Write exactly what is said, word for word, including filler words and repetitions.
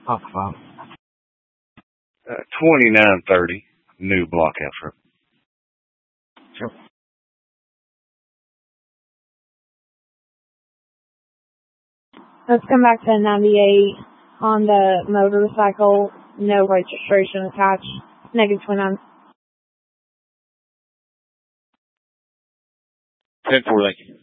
Pop five. Uh, twenty-nine thirty, new blockhouse road. Sure. Let's come back to ninety-eight on the motorcycle, no registration attached, negative twenty-nine. ten four, thank you.